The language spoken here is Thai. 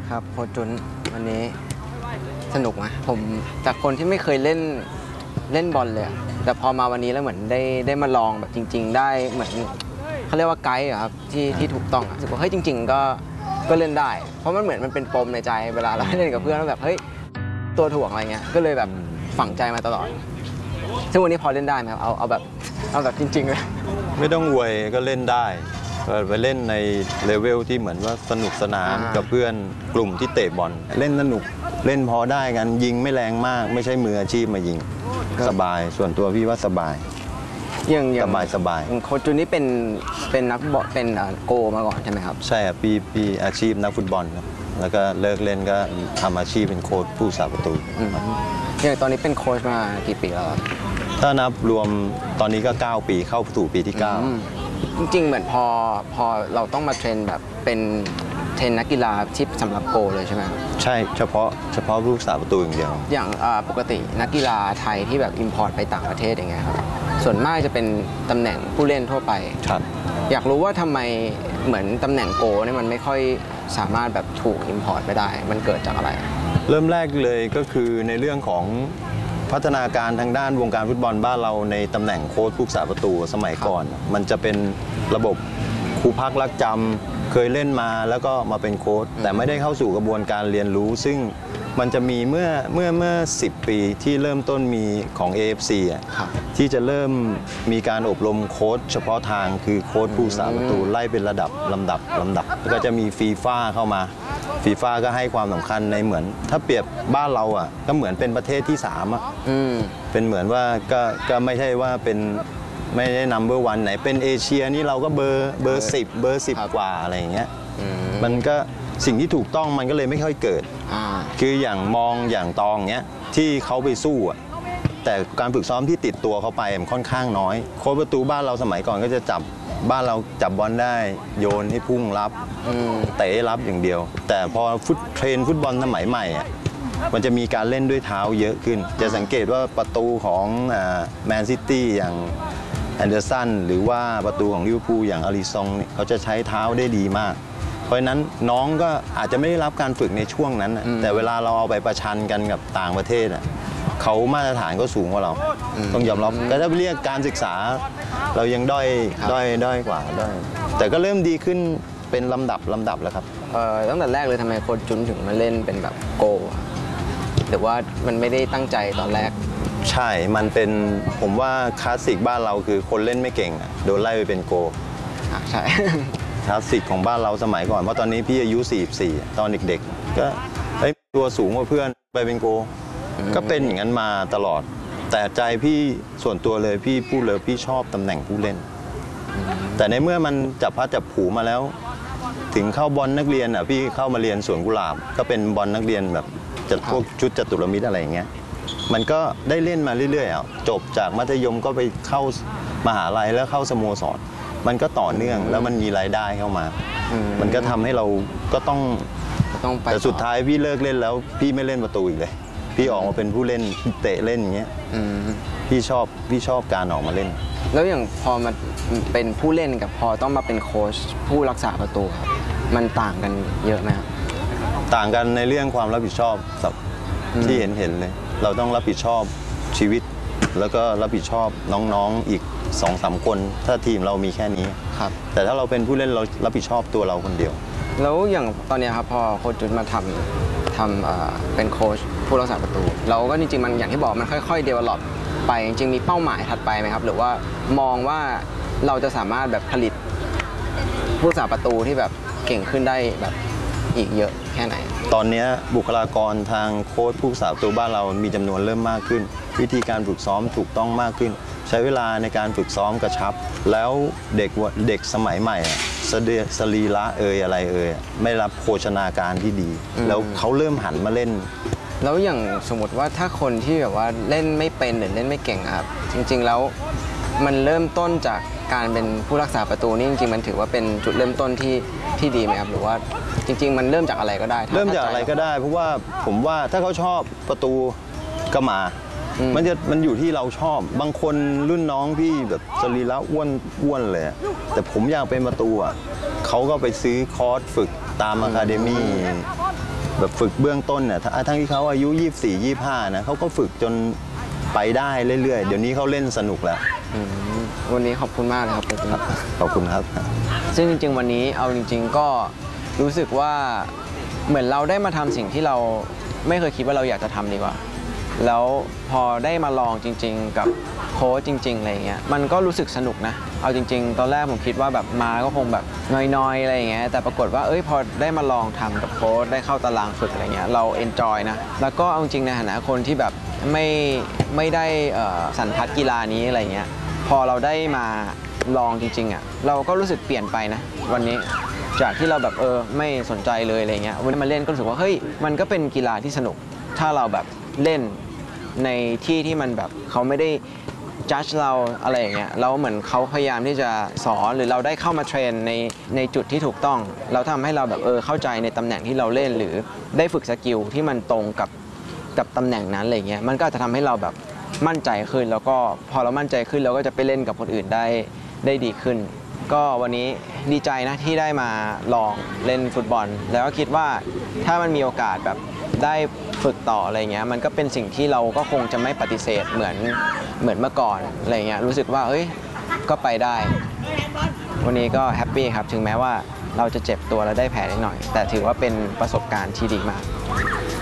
ครับโค้ชจุนวันนี้สนุกไหมผมจากคนที่ไม่เคยเล่นบอลเลยแต่พอมาวันนี้แล้วเหมือนได้มาลองแบบจริงๆได้เหมือนเขาเรียกว่าไกด์ครับที่ถูกต้องรู้สึกว่าเฮ้ยจริงๆก็เล่นได้เพราะมันเหมือนมันเป็นปมในใจเวลาเราเล่นกับเพื่อนแล้วแบบเฮ้ยตัวถ่วงอะไรเงี้ยก็เลยแบบฝังใจมาตลอดซึ่งวันนี้พอเล่นได้ไหมครับเอาแบบจริงๆเลยไม่ต้องอวยก็เล่นได้ไปเล่นในเลเวลที่เหมือนว่าสนุกสนานกับเพื่อนกลุ่มที่เตะบอลเล่นสนุกเล่นพอได้กันยิงไม่แรงมากไม่ใช่มืออาชีพมายิงสบายส่วนตัวพี่ว่าสบายสบายโค้ชจุนนี่เป็นนักบอลเป็นโกมาก่อนใช่ไหมครับใช่ครับพี่อาชีพนักฟุตบอลครับแล้วก็เลิกเล่นก็ทำอาชีพเป็นโค้ชผู้รักษาประตูอย่างตอนนี้เป็นโค้ชมากี่ปีแล้วครับถ้านับรวมตอนนี้ก็9ปีเข้าสู่ปีที่9 จริงๆเหมือนพอเราต้องมาเทรนแบบเป็นเทรนนักกีฬาที่สำหรับโกเลยใช่ไหมใช่เฉพาะผู้รักษาประตูอย่างเดียวอย่างปกตินักกีฬาไทยที่แบบอิมพอร์ตไปต่างประเทศอย่างเงี้ยครับส่วนมากจะเป็นตำแหน่งผู้เล่นทั่วไปครับอยากรู้ว่าทำไมเหมือนตำแหน่งโกเนี่ยมันไม่ค่อยสามารถแบบถูกอิมพอร์ตไปได้มันเกิดจากอะไรเริ่มแรกเลยก็คือในเรื่องของพัฒนาการทางด้านวงการฟุตบอลบ้านเราในตำแหน่งโค้ชผู้รักษาประตูสมัยก่อนมันจะเป็นระบบครูพักรักจำเคยเล่นมาแล้วก็มาเป็นโค้ชแต่ไม่ได้เข้าสู่กระบวนการเรียนรู้ซึ่งมันจะมีเมื่อ10 ปีที่เริ่มต้นมีของ AFC ที่จะเริ่มมีการอบรมโค้ชเฉพาะทางคือโค้ชผู้รักษาประตูไล่เป็นระดับลำดับแล้วก็จะมีฟีฟ่าเข้ามาฟีฟ่าก็ให้ความสำคัญในเหมือนถ้าเปรียบบ้านเราก็เหมือนเป็นประเทศที่3เป็นเหมือนว่าก็ไม่ใช่ว่าเป็นไม่ได้นัมเบอร์วันไหนเป็นเอเชียนี่เราก็เบอร์10กว่าอะไรอย่างเงี้ยมันก็สิ่งที่ถูกต้องมันก็เลยไม่ค่อยเกิดคืออย่างมองอย่างตองเงี้ยที่เขาไปสู้แต่การฝึกซ้อมที่ติดตัวเขาไปมันค่อนข้างน้อยโค้ชประตูบ้านเราสมัยก่อนก็จะจับบ้านเราจับบอลได้โยนให้พุ่งรับเตะรับอย่างเดียวแต่พอเทรนฟุตบอลสมัยใหม่มันจะมีการเล่นด้วยเท้าเยอะขึ้นจะสังเกตว่าประตูของแมนซิตี้อย่างแอนเดอร์สันหรือว่าประตูของลิเวอร์พูลอย่างอาริซองเขาจะใช้เท้าได้ดีมากเพราะฉะนั้นน้องก็อาจจะไม่ได้รับการฝึกในช่วงนั้นแต่เวลาเราเอาไปประชันกันกับต่างประเทศเขามาตรฐานก็สูงกว่าเราต้องยอมรับแต่ถ้าเรียกการศึกษาเรายังด้อยกว่าแต่ก็เริ่มดีขึ้นเป็นลำดับแล้วครับตั้งแต่แรกเลยทำไมโค้ชจุนถึงมาเล่นเป็นแบบโกหรือว่ามันไม่ได้ตั้งใจตอนแรกใช่มันเป็นผมว่าคลาสสิกบ้านเราคือคนเล่นไม่เก่งโดนไล่ไปเป็นโกใช่คลาสสิกของบ้านเราสมัยก่อนเพราะตอนนี้พี่อายุ44ตอนเด็กๆก็ตัวสูงกว่าเพื่อนไปเป็นโกก็เป็นอย่างนั้นมาตลอดแต่ใจพี่ส่วนตัวเลยพี่พูดเลยพี่ชอบตำแหน่งผู้เล่นแต่ในเมื่อมันจับพัดจับผูมาแล้วถึงเข้าบอลนักเรียนพี่เข้ามาเรียนสวนกุหลาบก็เป็นบอลนักเรียนแบบจัดพวกชุดจตุรมิตรอะไรอย่างเงี้ยมันก็ได้เล่นมาเรื่อยๆจบจากมัธยมก็ไปเข้ามหาลัยแล้วเข้าสโมสรมันก็ต่อเนื่องแล้วมันมีรายได้เข้ามามันก็ทำให้เราก็ต้องไปแต่สุดท้ายพี่เลิกเล่นแล้วพี่ไม่เล่นประตูอีกเลยพี่ออกมาเป็นผู้เล่นเตะเล่นอย่างเงี้ยพี่ชอบการออกมาเล่นแล้วอย่างพอมาเป็นผู้เล่นกับพอต้องมาเป็นโค้ชผู้รักษาประตูครับมันต่างกันเยอะไหมครับต่างกันในเรื่องความรับผิดชอบที่เห็นเลยเราต้องรับผิดชอบชีวิตแล้วก็รับผิดชอบน้องๆอีก 2-3 คนถ้าทีมเรามีแค่นี้ครับแต่ถ้าเราเป็นผู้เล่นเรารับผิดชอบตัวเราคนเดียวแล้วอย่างตอนนี้ครับพอโค้ชจุดมาทำเป็นโค้ชผู้รักษาประตูเราก็จริงๆมันอย่างที่บอกมันค่อยๆ develop ไปจริงๆมีเป้าหมายถัดไปไหมครับหรือว่ามองว่าเราจะสามารถแบบผลิตผู้รักษาประตูที่แบบเก่งขึ้นได้แบบอีกเยอะแค่ไหนตอนนี้บุคลากรทางโค้ชผู้รักษาประตูบ้านเรามีจำนวนเริ่มมากขึ้นวิธีการฝึกซ้อมถูกต้องมากขึ้นใช้เวลาในการฝึกซ้อมกระชับแล้วเด็กสมัยใหม่สรีระอะไรไม่รับโภชนาการที่ดีแล้วเขาเริ่มหันมาเล่นแล้วอย่างสมมติว่าถ้าคนที่แบบว่าเล่นไม่เป็นหรือเล่นไม่เก่งครับจริงๆแล้วมันเริ่มต้นจากการเป็นผู้รักษาประตูนี่จริงๆมันถือว่าเป็นจุดเริ่มต้นที่ดีไหมครับหรือว่าจริงๆมันเริ่มจากอะไรก็ได้เริ่มจากอะไรก็ได้เพราะว่าผมว่าถ้าเขาชอบประตูก็มันอยู่ที่เราชอบบางคนรุ่นน้องพี่แบบสรีระอ้วนเลยแต่ผมอยากเป็นประตูเขาก็ไปซื้อคอร์สฝึกตามอะคาเดมี่แบบฝึกเบื้องต้นเนี่ยทั้งที่เขาอายุ 24 25นะเขาก็ฝึกจนไปได้เรื่อยๆเดี๋ยวนี้เขาเล่นสนุกแล้ววันนี้ขอบคุณมากเลยครับผมขอบคุณครับซึ่งจริงๆวันนี้เอาจริงๆก็รู้สึกว่าเหมือนเราได้มาทำสิ่งที่เราไม่เคยคิดว่าเราอยากจะทำดีกว่าแล้วพอได้มาลองจริงๆกับโค้ชจริงๆอะไรเงี้ยมันก็รู้สึกสนุกนะเอาจริงๆตอนแรกผมคิดว่าแบบมาก็คงแบบน้อยๆอะไรอย่างเงี้ยแต่ปรากฏว่าพอได้มาลองทำกับโค้ชได้เข้าตารางฝึกอะไรเงี้ยเราเอนจอยนะแล้วก็เอาจริงในฐานะคนที่แบบไม่ได้สันทัดกีฬานี้อะไรเงี้ยพอเราได้มาลองจริงๆอ่ะเราก็รู้สึกเปลี่ยนไปนะวันนี้จากที่เราแบบไม่สนใจเลยอะไรเงี้ยวันนี้มาเล่นก็รู้สึกว่าเฮ้ยมันก็เป็นกีฬาที่สนุกถ้าเราแบบเล่นในที่ที่มันแบบเขาไม่ได้จัดเราอะไรอย่างเงี้ยแล้วเหมือนเขาพยายามที่จะสอนหรือเราได้เข้ามาเทรนในจุดที่ถูกต้องเราทำให้เราแบบเข้าใจในตำแหน่งที่เราเล่นหรือได้ฝึกสกิลที่มันตรงกับตำแหน่งนั้นอะไรเงี้ยมันก็จะทำให้เราแบบมั่นใจขึ้นแล้วก็พอเรามั่นใจขึ้นเราก็จะไปเล่นกับคนอื่นได้ดีขึ้นก็วันนี้ดีใจนะที่ได้มาลองเล่นฟุตบอลแล้วก็คิดว่าถ้ามันมีโอกาสแบบได้ฝึกต่ออะไรเงี้ยมันก็เป็นสิ่งที่เราก็คงจะไม่ปฏิเสธเหมือนเมื่อก่อนอะไรเงี้ยรู้สึกว่าก็ไปได้วันนี้ก็แฮปปี้ครับถึงแม้ว่าเราจะเจ็บตัวและได้แผลนิดหน่อยแต่ถือว่าเป็นประสบการณ์ที่ดีมาก